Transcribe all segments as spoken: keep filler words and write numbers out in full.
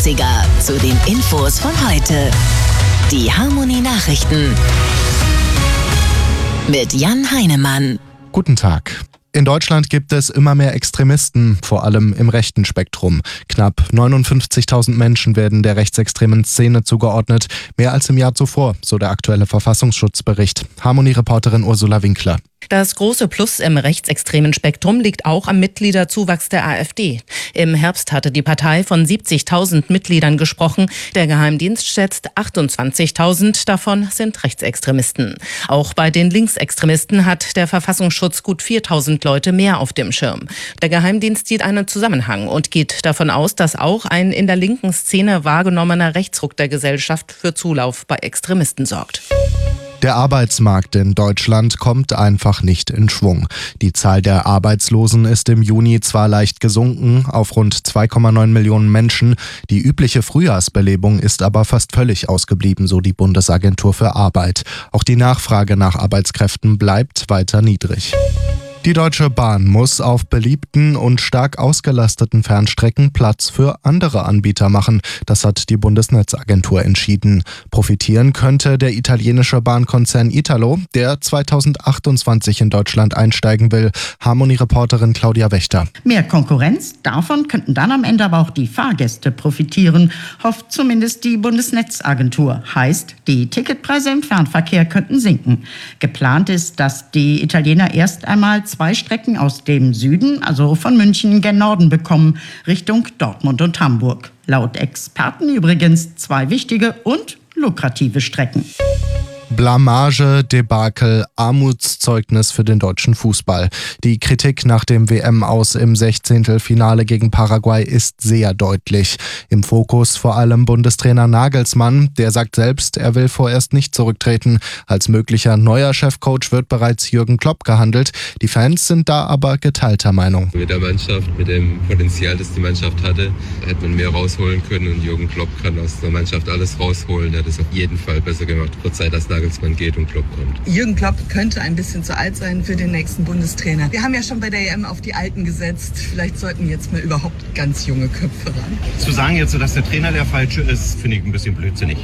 achtziger zu den Infos von heute. Die Harmony Nachrichten mit Jan Heinemann. Guten Tag. In Deutschland gibt es immer mehr Extremisten, vor allem im rechten Spektrum. Knapp neunundfünfzigtausend Menschen werden der rechtsextremen Szene zugeordnet, mehr als im Jahr zuvor, so der aktuelle Verfassungsschutzbericht. Harmony-Reporterin Ursula Winkler. Das große Plus im rechtsextremen Spektrum liegt auch am Mitgliederzuwachs der AfD. Im Herbst hatte die Partei von siebzigtausend Mitgliedern gesprochen. Der Geheimdienst schätzt achtundzwanzigtausend, davon sind Rechtsextremisten. Auch bei den Linksextremisten hat der Verfassungsschutz gut viertausend Leute mehr auf dem Schirm. Der Geheimdienst sieht einen Zusammenhang und geht davon aus, dass auch ein in der linken Szene wahrgenommener Rechtsruck der Gesellschaft für Zulauf bei Extremisten sorgt. Der Arbeitsmarkt in Deutschland kommt einfach nicht in Schwung. Die Zahl der Arbeitslosen ist im Juni zwar leicht gesunken auf rund zwei Komma neun Millionen Menschen. Die übliche Frühjahrsbelebung ist aber fast völlig ausgeblieben, so die Bundesagentur für Arbeit. Auch die Nachfrage nach Arbeitskräften bleibt weiter niedrig. Die Deutsche Bahn muss auf beliebten und stark ausgelasteten Fernstrecken Platz für andere Anbieter machen. Das hat die Bundesnetzagentur entschieden. Profitieren könnte der italienische Bahnkonzern Italo, der zweitausendachtundzwanzig in Deutschland einsteigen will. Harmony-Reporterin Claudia Wächter. Mehr Konkurrenz, davon könnten dann am Ende aber auch die Fahrgäste profitieren, hofft zumindest die Bundesnetzagentur. Heißt, die Ticketpreise im Fernverkehr könnten sinken. Geplant ist, dass die Italiener erst einmal zwei Strecken aus dem Süden, also von München gen Norden bekommen, Richtung Dortmund und Hamburg. Laut Experten übrigens zwei wichtige und lukrative Strecken. Blamage, Debakel, Armutszeugnis für den deutschen Fußball. Die Kritik nach dem W M-Aus im Sechzehntelfinale gegen Paraguay ist sehr deutlich. Im Fokus vor allem Bundestrainer Nagelsmann, der sagt selbst, er will vorerst nicht zurücktreten. Als möglicher neuer Chefcoach wird bereits Jürgen Klopp gehandelt. Die Fans sind da aber geteilter Meinung. Mit der Mannschaft, mit dem Potenzial, das die Mannschaft hatte, hätte man mehr rausholen können und Jürgen Klopp kann aus der Mannschaft alles rausholen. Er hat es auf jeden Fall besser gemacht. Wird Zeit, dass Nagelsmann geht und Klopp kommt. Jürgen Klopp könnte ein bisschen zu alt sein für den nächsten Bundestrainer. Wir haben ja schon bei der E M auf die Alten gesetzt. Vielleicht sollten jetzt mal überhaupt ganz junge Köpfe ran. Zu sagen jetzt, dass der Trainer der Falsche ist, finde ich ein bisschen blödsinnig.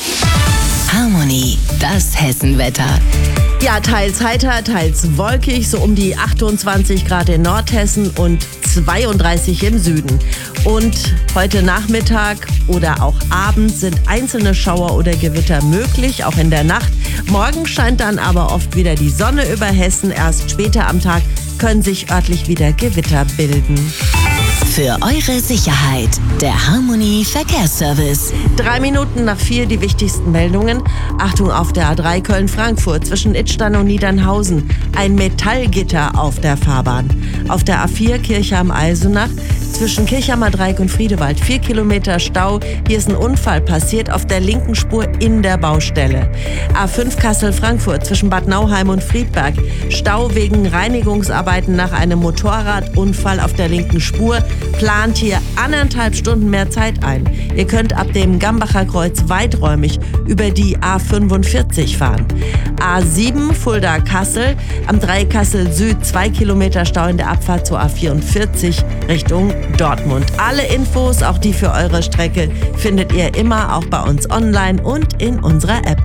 Harmony, das Hessenwetter. Ja, teils heiter, teils wolkig, so um die achtundzwanzig Grad in Nordhessen und zweiunddreißig im Süden. Und heute Nachmittag oder auch abends sind einzelne Schauer oder Gewitter möglich, auch in der Nacht. Morgen scheint dann aber oft wieder die Sonne über Hessen. Erst später am Tag können sich örtlich wieder Gewitter bilden. Für eure Sicherheit, der Harmony Verkehrsservice. Drei Minuten nach vier die wichtigsten Meldungen. Achtung auf der A drei Köln-Frankfurt zwischen Idstein und Niedernhausen. Ein Metallgitter auf der Fahrbahn. Auf der A vier Kirchheim-Eisenach zwischen Kirchheimer Dreieck und Friedewald. Vier Kilometer Stau. Hier ist ein Unfall passiert auf der linken Spur in der Baustelle. A fünf Kassel-Frankfurt zwischen Bad Nauheim und Friedberg. Stau wegen Reinigungsarbeiten nach einem Motorradunfall auf der linken Spur. Plant hier anderthalb Stunden mehr Zeit ein. Ihr könnt ab dem Gambacher Kreuz weiträumig über die A fünfundvierzig fahren. A sieben Fulda-Kassel, am Dreieck Kassel Süd zwei Kilometer Stau in der Abfahrt zur A vierundvierzig Richtung Dortmund. Alle Infos, auch die für eure Strecke, findet ihr immer auch bei uns online und in unserer App.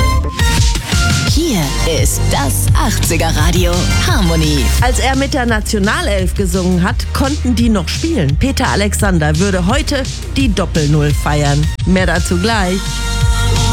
Hier ist das achtziger Radio Harmony. Als er mit der Nationalelf gesungen hat, konnten die noch spielen. Peter Alexander würde heute die Doppel-Null feiern. Mehr dazu gleich.